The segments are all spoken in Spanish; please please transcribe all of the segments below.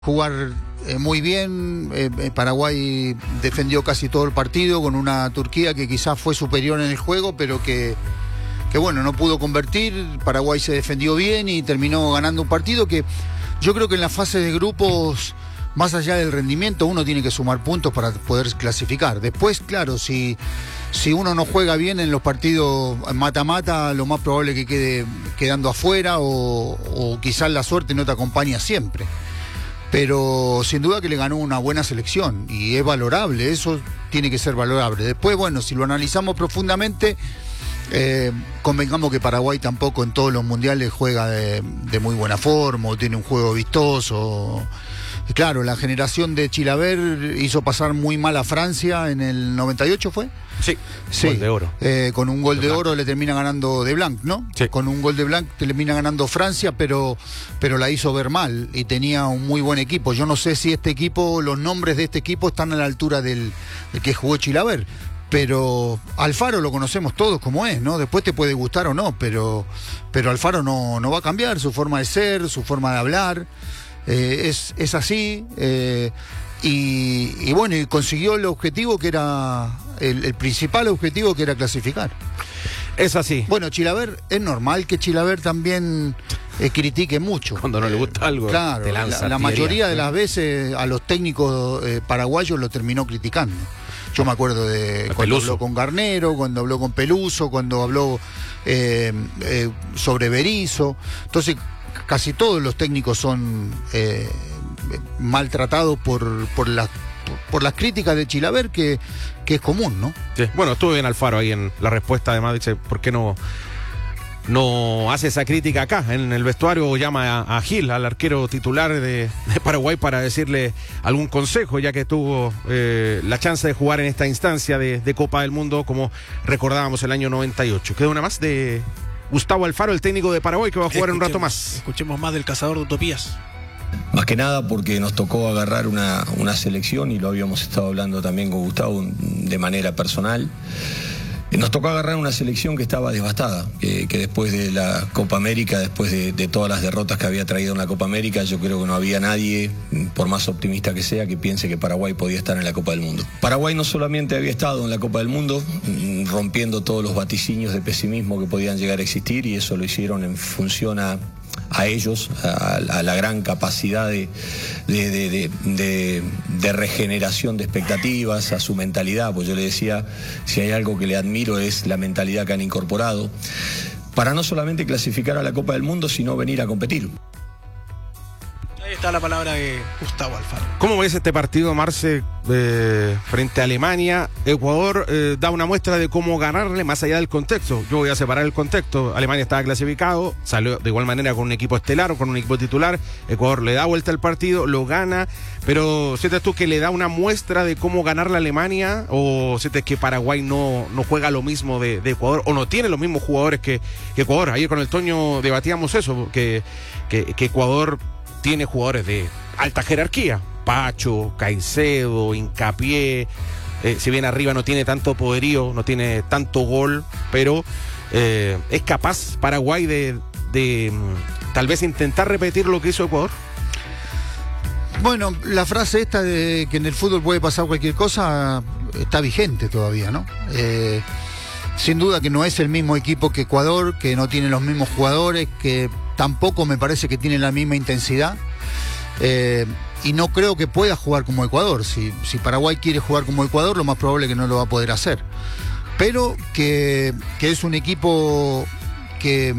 jugar muy bien. Paraguay defendió casi todo el partido con una Turquía que quizás fue superior en el juego, pero que bueno, no pudo convertir. Paraguay se defendió bien y terminó ganando un partido que yo creo que en la fase de grupos, más allá del rendimiento, uno tiene que sumar puntos para poder clasificar. Después, claro, si uno no juega bien en los partidos mata-mata, lo más probable es que quede quedando afuera o quizás la suerte no te acompaña siempre. Pero sin duda que le ganó una buena selección y es valorable, eso tiene que ser valorable. Después, bueno, si lo analizamos profundamente, convengamos que Paraguay tampoco en todos los mundiales juega de muy buena forma o tiene un juego vistoso. Claro, la generación de Chilavert hizo pasar muy mal a Francia en el 98, ¿fue? Sí, gol de oro. Con un gol de oro le termina ganando de Blanc, ¿no? Sí. Con un gol de Blanc termina ganando Francia, pero la hizo ver mal y tenía un muy buen equipo. Yo no sé si este equipo, los nombres de este equipo están a la altura del que jugó Chilavert, pero Alfaro lo conocemos todos como es, ¿no? Después te puede gustar o no, pero Alfaro no va a cambiar su forma de ser, su forma de hablar. Es así, y bueno, y consiguió el objetivo que era el principal objetivo, que era clasificar. Es así. Bueno, Chilavert, es normal que Chilavert también critique mucho. Cuando no le gusta algo, claro, te lanza la mayoría de las veces a los técnicos paraguayos lo terminó criticando. Yo me acuerdo de cuando habló con Garnero, cuando habló con Peluso, cuando habló sobre Berizzo. Entonces, casi todos los técnicos son maltratados por las críticas de Chilavert, que es común, ¿no? Sí. Bueno, estuvo bien Alfaro ahí en la respuesta, además dice, ¿por qué no hace esa crítica acá en el vestuario o llama a Gil, al arquero titular de Paraguay, para decirle algún consejo, ya que tuvo la chance de jugar en esta instancia de Copa del Mundo, como recordábamos el año 98? Queda una más de Gustavo Alfaro, el técnico de Paraguay, que va a jugar un rato más. Escuchemos más del cazador de utopías. Más que nada porque nos tocó agarrar una selección, y lo habíamos estado hablando también con Gustavo de manera personal. Nos tocó agarrar una selección que estaba devastada, que después de la Copa América, después de todas las derrotas que había traído en la Copa América, yo creo que no había nadie, por más optimista que sea, que piense que Paraguay podía estar en la Copa del Mundo. Paraguay no solamente había estado en la Copa del Mundo, rompiendo todos los vaticinios de pesimismo que podían llegar a existir, y eso lo hicieron en función a ellos, a la gran capacidad de regeneración de expectativas, a su mentalidad. Pues yo le decía, si hay algo que le admiro es la mentalidad que han incorporado para no solamente clasificar a la Copa del Mundo, sino venir a competir. Ahí está la palabra de Gustavo Alfaro. ¿Cómo ves este partido, Marce, frente a Alemania? Ecuador da una muestra de cómo ganarle más allá del contexto. Yo voy a separar el contexto. Alemania estaba clasificado, salió de igual manera con un equipo estelar o con un equipo titular. Ecuador le da vuelta al partido, lo gana, pero ¿sientes tú que le da una muestra de cómo ganarle a Alemania? ¿O sientes que Paraguay no juega lo mismo de Ecuador, o no tiene los mismos jugadores que Ecuador? Ayer con el Toño debatíamos eso, que Ecuador tiene jugadores de alta jerarquía, Pacho, Caicedo, Hincapié, si bien arriba no tiene tanto poderío, no tiene tanto gol, pero ¿es capaz Paraguay de tal vez intentar repetir lo que hizo Ecuador? Bueno, la frase esta de que en el fútbol puede pasar cualquier cosa está vigente todavía, ¿no? Sin duda que no es el mismo equipo que Ecuador, que no tiene los mismos jugadores, que tampoco me parece que tiene la misma intensidad, y no creo que pueda jugar como Ecuador. Si Paraguay quiere jugar como Ecuador, lo más probable es que no lo va a poder hacer, pero que es un equipo que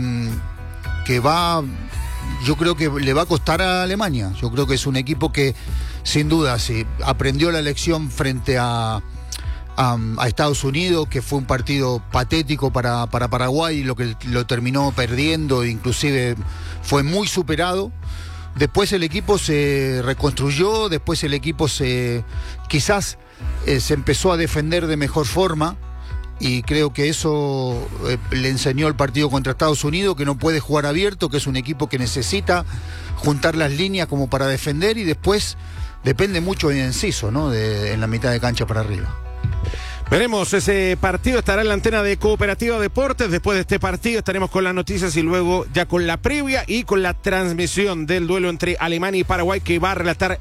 va, yo creo que le va a costar a Alemania. Yo creo que es un equipo que sin duda sí aprendió la lección frente a Estados Unidos, que fue un partido patético para Paraguay, y lo terminó perdiendo, inclusive fue muy superado. Después el equipo se reconstruyó, después el equipo quizás se empezó a defender de mejor forma, y creo que eso le enseñó el partido contra Estados Unidos, que no puede jugar abierto, que es un equipo que necesita juntar las líneas como para defender, y después depende mucho de Enciso, ¿no? En la mitad de cancha para arriba. Veremos ese partido, estará en la antena de Cooperativa Deportes. Después de este partido estaremos con las noticias y luego ya con la previa y con la transmisión del duelo entre Alemania y Paraguay que va a relatar